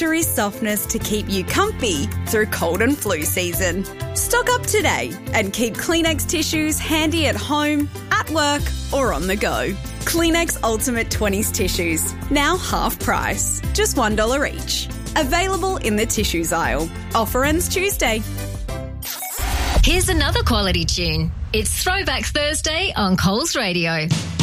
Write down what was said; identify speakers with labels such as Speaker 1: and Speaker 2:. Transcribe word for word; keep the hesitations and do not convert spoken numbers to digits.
Speaker 1: luxury softness to keep you comfy through cold and flu season. Stock up today and keep Kleenex tissues handy at home, at work or on the go. Kleenex Ultimate twenties tissues, now half price, just one dollar each. Available in the tissues aisle. Offer ends Tuesday.
Speaker 2: Here's another quality tune. It's Throwback Thursday on Coles Radio.